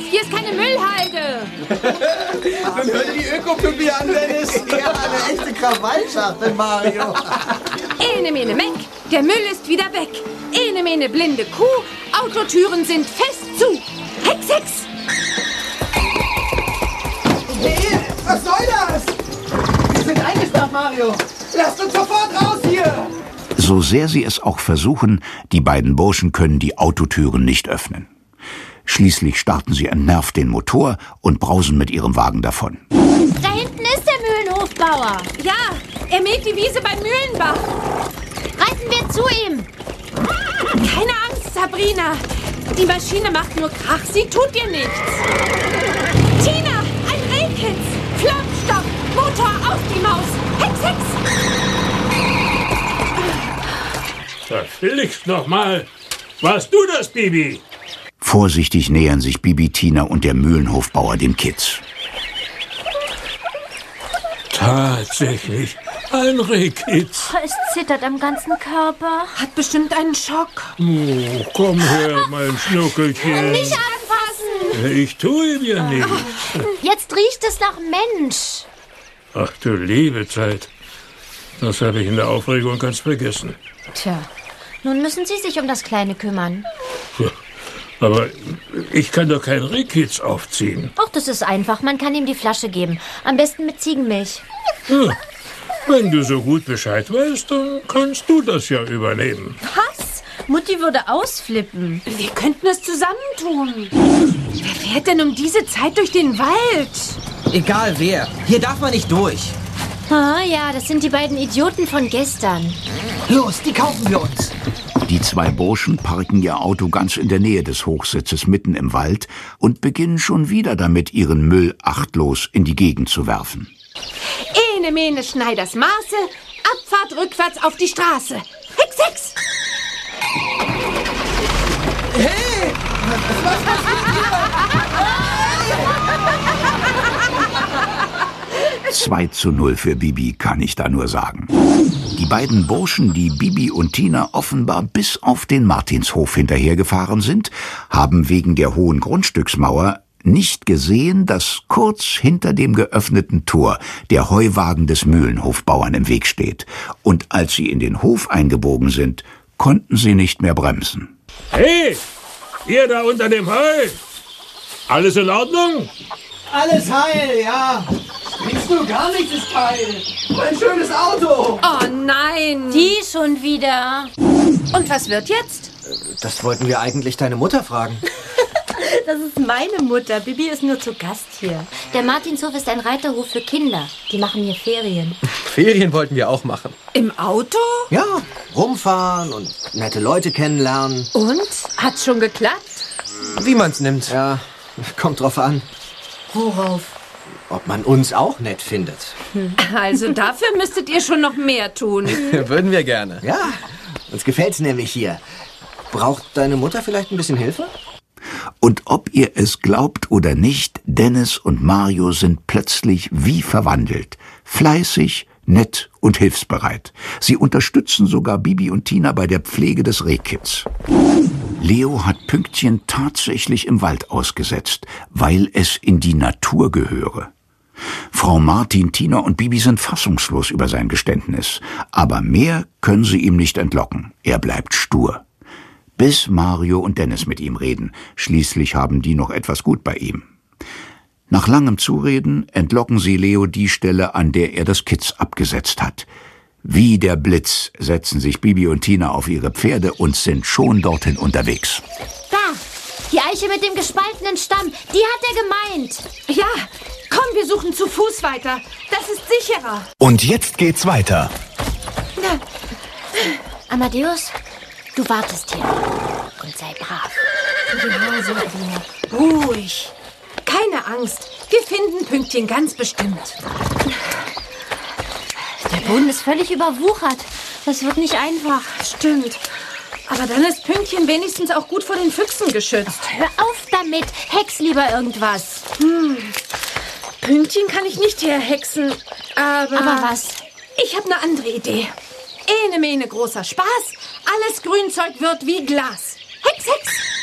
hier ist keine Müllhalde. Nun hör dir die Öko-Püppi an, Dennis. Ja, eine echte Krawallschachtel, Mario. Ene mene Menk, der Müll ist wieder weg. Ene mene blinde Kuh, Autotüren sind fest zu. Hex, Hex. Hey, was soll das? Wir sind eingesperrt, Mario. Lasst uns sofort raus hier. So sehr sie es auch versuchen, die beiden Burschen können die Autotüren nicht öffnen. Schließlich starten sie entnervt den Motor und brausen mit ihrem Wagen davon. Da hinten ist der Mühlenhofbauer. Ja, er mäht die Wiese beim Mühlenbach. Reiten wir zu ihm. Keine Angst, Sabrina. Die Maschine macht nur Krach, sie tut dir nichts. Tina, ein Rehkitz. Flammstoff, Motor auf die Maus. Hex, Hex. Verflixt nochmal. Warst du das, Bibi? Vorsichtig nähern sich Bibi, Tina und der Mühlenhofbauer dem Kitz. Tatsächlich, ein Rehkitz. Es zittert am ganzen Körper. Hat bestimmt einen Schock. Oh, komm her, mein Schnuckelchen. Nicht anfassen. Ich tue ihm ja nichts. Jetzt riecht es nach Mensch. Ach du liebe Zeit. Das habe ich in der Aufregung ganz vergessen. Tja, nun müssen Sie sich um das Kleine kümmern. Aber ich kann doch keinen Rehkitz aufziehen. Ach, das ist einfach. Man kann ihm die Flasche geben. Am besten mit Ziegenmilch. Ja, wenn du so gut Bescheid weißt, dann kannst du das ja übernehmen. Was? Mutti würde ausflippen. Wir könnten es zusammentun. Wer fährt denn um diese Zeit durch den Wald? Egal wer. Hier darf man nicht durch. Ah ja, das sind die beiden Idioten von gestern. Los, die kaufen wir uns. Die zwei Burschen parken ihr Auto ganz in der Nähe des Hochsitzes mitten im Wald und beginnen schon wieder damit, ihren Müll achtlos in die Gegend zu werfen. Ene mene Schneiders Maße, Abfahrt rückwärts auf die Straße. Hex, Hex. Hey! Was passiert hier? 2:0 für Bibi, kann ich da nur sagen. Die beiden Burschen, die Bibi und Tina offenbar bis auf den Martinshof hinterhergefahren sind, haben wegen der hohen Grundstücksmauer nicht gesehen, dass kurz hinter dem geöffneten Tor der Heuwagen des Mühlenhofbauern im Weg steht. Und als sie in den Hof eingebogen sind, konnten sie nicht mehr bremsen. Hey, ihr da unter dem Heu. Alles in Ordnung? Alles heil, ja. Riechst du, gar nichts ist geil. Ein schönes Auto. Oh nein. Die schon wieder. Und was wird jetzt? Das wollten wir eigentlich deine Mutter fragen. Das ist meine Mutter. Bibi ist nur zu Gast hier. Der Martinshof ist ein Reiterhof für Kinder. Die machen hier Ferien. Ferien wollten wir auch machen. Im Auto? Ja, rumfahren und nette Leute kennenlernen. Und? Hat's schon geklappt? Wie man's nimmt. Ja, kommt drauf an. Worauf? Ob man uns auch nett findet. Also dafür müsstet ihr schon noch mehr tun. Würden wir gerne. Ja, uns gefällt's nämlich hier. Braucht deine Mutter vielleicht ein bisschen Hilfe? Und ob ihr es glaubt oder nicht, Dennis und Mario sind plötzlich wie verwandelt. Fleißig, nett und hilfsbereit. Sie unterstützen sogar Bibi und Tina bei der Pflege des Rehkitz. Leo hat Pünktchen tatsächlich im Wald ausgesetzt, weil es in die Natur gehöre. Frau Martin, Tina und Bibi sind fassungslos über sein Geständnis. Aber mehr können sie ihm nicht entlocken. Er bleibt stur. Bis Mario und Dennis mit ihm reden. Schließlich haben die noch etwas gut bei ihm. Nach langem Zureden entlocken sie Leo die Stelle, an der er das Kitz abgesetzt hat. Wie der Blitz setzen sich Bibi und Tina auf ihre Pferde und sind schon dorthin unterwegs. Da, die Eiche mit dem gespaltenen Stamm, die hat er gemeint. Ja, komm, wir suchen zu Fuß weiter. Das ist sicherer. Und jetzt geht's weiter. Amadeus, du wartest hier und sei brav. Ja, so, Adina. Ruhig. Keine Angst. Wir finden Pünktchen ganz bestimmt. Der Boden ist völlig überwuchert. Das wird nicht einfach. Stimmt. Aber dann ist Pünktchen wenigstens auch gut vor den Füchsen geschützt. Hör auf damit. Hex lieber irgendwas. Pünktchen kann ich nicht herhexen, aber... Aber was? Ich habe eine andere Idee. Ene mene großer Spaß. Alles Grünzeug wird wie Glas. Hex, Hex.